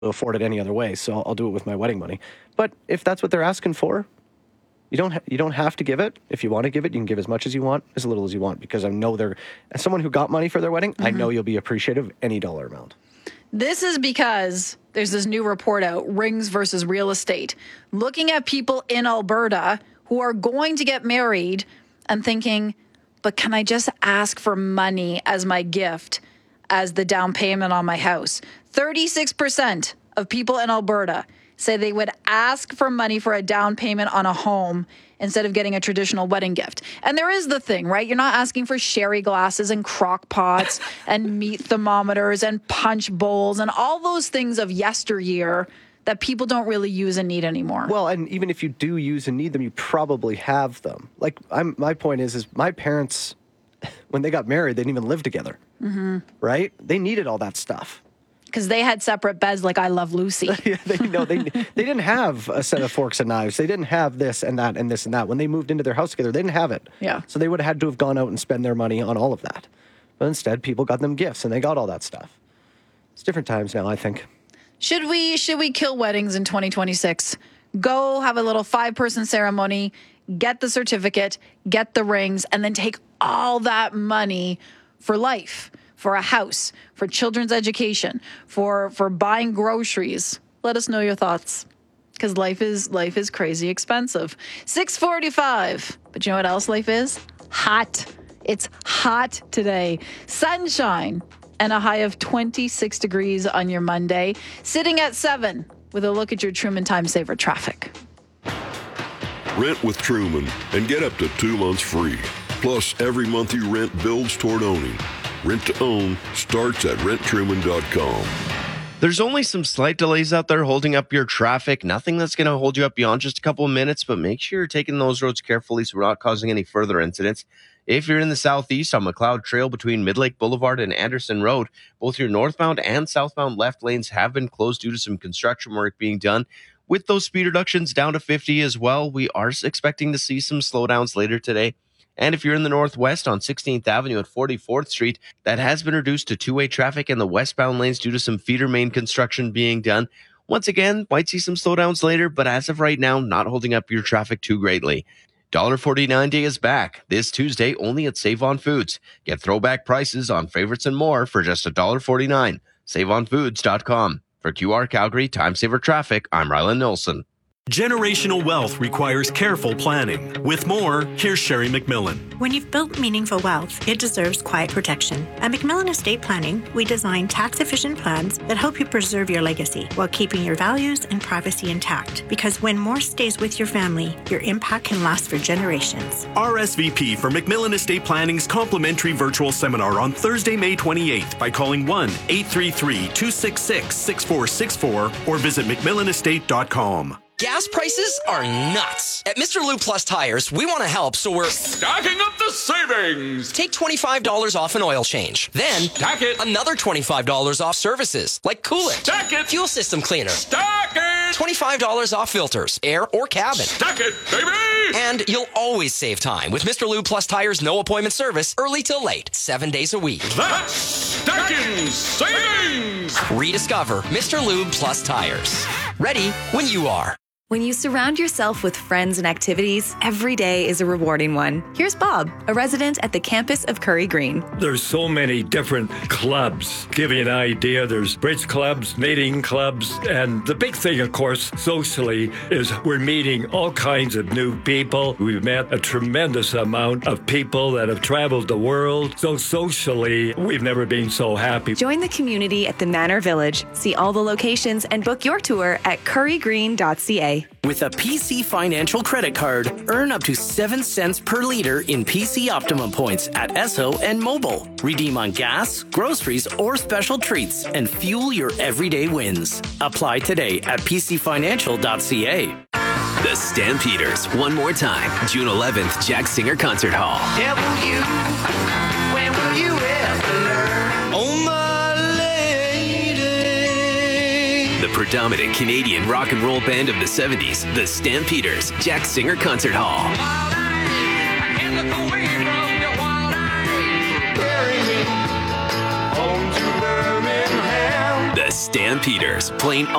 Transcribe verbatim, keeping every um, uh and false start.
afford it any other way, so I'll, I'll do it with my wedding money. But if that's what they're asking for, you don't ha- you don't have to give it. If you want to give it, you can give as much as you want, as little as you want, because I know they're, as someone who got money for their wedding, mm-hmm. I know you'll be appreciative of any dollar amount. This is because there's this new report out, Rings versus Real Estate, looking at people in Alberta who are going to get married and thinking, but can I just ask for money as my gift, as the down payment on my house? thirty-six percent of people in Alberta say they would ask for money for a down payment on a home instead of getting a traditional wedding gift. And there is the thing, right? You're not asking for sherry glasses and crock pots and meat thermometers and punch bowls and all those things of yesteryear that people don't really use and need anymore. Well, and even if you do use and need them, you probably have them. Like, I'm, my point is, is my parents, when they got married, they didn't even live together, mm-hmm. right? They needed all that stuff. Because they had separate beds like I Love Lucy. yeah, they, no, they, they didn't have a set of forks and knives. They didn't have this and that and this and that. When they moved into their house together, they didn't have it. Yeah. So they would have had to have gone out and spend their money on all of that. But instead, people got them gifts, and they got all that stuff. It's different times now, I think. Should we should we kill weddings in twenty twenty-six? Go have a little five-person ceremony, get the certificate, get the rings, and then take all that money for life, for a house, for children's education, for for buying groceries. Let us know your thoughts, because life is life is crazy expensive. six forty-five. But you know what else life is? Hot. It's hot today. Sunshine and a high of twenty-six degrees on your Monday. Sitting at seven with a look at your Truman Time Saver traffic. Rent with Truman and get up to two months free. Plus, every month you rent builds toward owning. Rent to own starts at rent truman dot com. There's only some slight delays out there holding up your traffic. Nothing that's going to hold you up beyond just a couple of minutes, but make sure you're taking those roads carefully so we're not causing any further incidents. If you're in the southeast on McLeod Trail between Midlake Boulevard and Anderson Road, both your northbound and southbound left lanes have been closed due to some construction work being done. With those speed reductions down to fifty as well, we are expecting to see some slowdowns later today. And if you're in the northwest on sixteenth Avenue at forty-fourth Street, that has been reduced to two-way traffic in the westbound lanes due to some feeder main construction being done. Once again, might see some slowdowns later, but as of right now, not holding up your traffic too greatly. one forty-nine Day is back this Tuesday only at Save On Foods. Get throwback prices on favorites and more for just one forty-nine. save on foods dot com. For Q R Calgary Time Saver Traffic, I'm Rylan Nilsson. Generational wealth requires careful planning. With more, here's Sherry McMillan. When you've built meaningful wealth, it deserves quiet protection. At McMillan Estate Planning, we design tax-efficient plans that help you preserve your legacy while keeping your values and privacy intact. Because when more stays with your family, your impact can last for generations. R S V P for McMillan Estate Planning's complimentary virtual seminar on Thursday, May twenty-eighth by calling one eight three three, two six six, six four six four or visit mcmillan estate dot com. Gas prices are nuts. At Mister Lube Plus Tires, we want to help, so we're stacking up the savings. Take twenty-five dollars off an oil change. Then, stack it. Another twenty-five dollars off services, like coolant. Stack it. Fuel system cleaner. Stack it. twenty-five dollars off filters, air or cabin. Stack it, baby. And you'll always save time with Mister Lube Plus Tires no appointment service, early till late, seven days a week. That's stacking savings. Rediscover Mister Lube Plus Tires. Ready when you are. When you surround yourself with friends and activities, every day is a rewarding one. Here's Bob, a resident at the campus of Curry Green. There's so many different clubs. Give you an idea, there's bridge clubs, knitting clubs, and the big thing, of course, socially, is we're meeting all kinds of new people. We've met a tremendous amount of people that have traveled the world. So socially, we've never been so happy. Join the community at the Manor Village. See all the locations and book your tour at curry green dot c a. With a P C Financial credit card, earn up to seven cents per liter in P C Optimum points at Esso and Mobile. Redeem on gas, groceries, or special treats and fuel your everyday wins. Apply today at p c financial dot c a. The Stampeders, one more time, June eleventh, Jack Singer Concert Hall. Tell you, when will you ever learn? Oh, my The predominant Canadian rock and roll band of the seventies, the Stampeders, Jack Singer Concert Hall. The Stampeders, playing